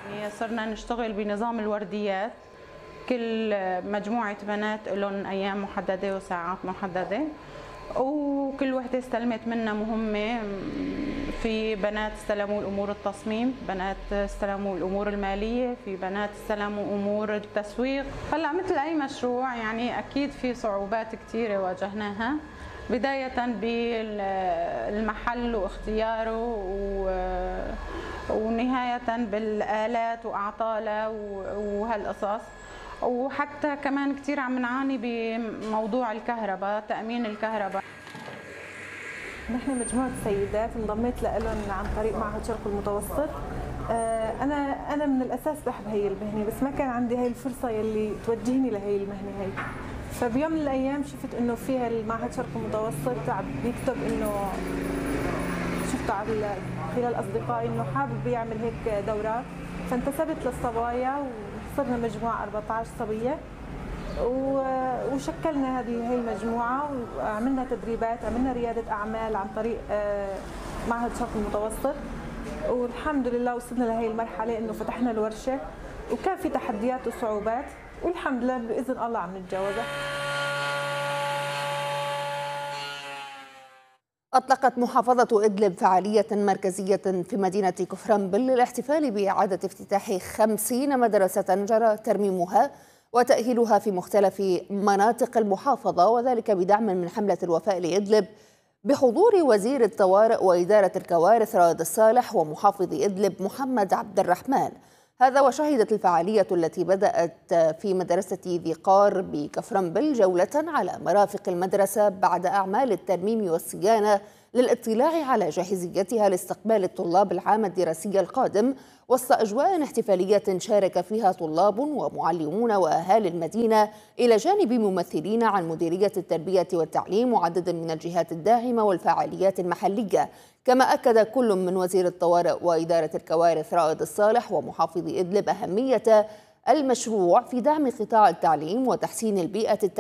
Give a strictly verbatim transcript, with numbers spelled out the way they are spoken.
يعني صرنا نشتغل بنظام الورديات، كل مجموعة بنات لهم أيام محددة وساعات محددة، وكل وحدة استلمت منا مهمة. في بنات استلموا الأمور التصميم، بنات استلموا الأمور المالية، في بنات استلموا أمور التسويق. هلا مثل أي مشروع يعني أكيد في صعوبات كثيرة واجهناها، بداية بالمحل واختياره ونهاية بالآلات وأعطالها وهالقصص. وحتى كمان كثير عم نعاني بموضوع الكهرباء، تأمين الكهرباء. نحن مجموعة سيدات انضميت لهم عن طريق معهد شرق المتوسط. أنا أنا من الأساس بحب هي المهنة، بس ما كان عندي هي الفرصة يلي توجهني لهي المهنة هي. فبيوم من الأيام شفت إنه فيها المعهد شرق المتوسط عم بيكتب إنه شفته على خلال أصدقائي إنه حابب يعمل هيك دورات، فانتسبت للصبايا وصرنا مجموعة أربعة عشر صبية، وشكلنا هذه هي المجموعة وعملنا تدريبات، عملنا ريادة أعمال عن طريق معهد شرق المتوسط، والحمد لله وصلنا لهي المرحلة إنه فتحنا الورشة، وكان في تحديات وصعوبات، والحمد لله بإذن الله عم نتجاوزها. أطلقت محافظة إدلب فعالية مركزية في مدينة كفرنبل للاحتفال بإعادة افتتاح خمسين مدرسة جرى ترميمها وتأهيلها في مختلف مناطق المحافظة، وذلك بدعم من حملة الوفاء لإدلب بحضور وزير الطوارئ وإدارة الكوارث رائد الصالح ومحافظ إدلب محمد عبد الرحمن. هذا وشهدت الفعالية التي بدأت في مدرسة ذي قار بكفرنبل جولة على مرافق المدرسة بعد أعمال الترميم والصيانة للاطلاع على جاهزيتها لاستقبال الطلاب العام الدراسي القادم، وسط أجواء احتفالية شارك فيها طلاب ومعلمون وأهالي المدينة إلى جانب ممثلين عن مديرية التربية والتعليم وعدد من الجهات الداعمة والفعاليات المحلية. كما أكد كل من وزير الطوارئ وإدارة الكوارث رائد الصالح ومحافظ إدلب أهمية المشروع في دعم قطاع التعليم وتحسين البيئة التعليمية